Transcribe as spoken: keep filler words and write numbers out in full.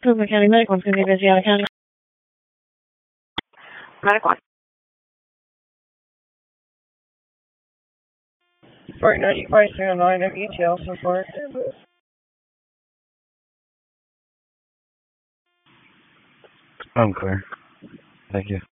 Cleveland County Medical is going to be busy out of county. Medical. Fort ninety-five seven nine of E T L support. I'm clear. Thank you.